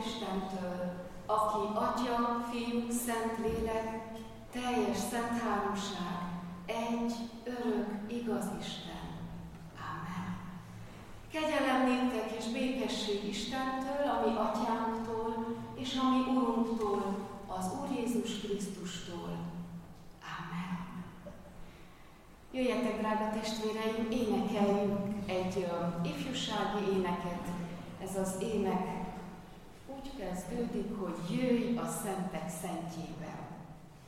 Istentől, aki Atya, Fiú, Szentlélek, teljes szent háromság, egy, örök, igaz Isten. Amen. Kegyelem néktek és békesség Istentől, ami Atyánktól, és ami Urunktól, az Úr Jézus Krisztustól. Amen. Jöjjetek, drága testvéreim, énekeljünk egy ifjúsági éneket. Ez az ének úgy kezdődik, hogy jöjj a szentek szentjében.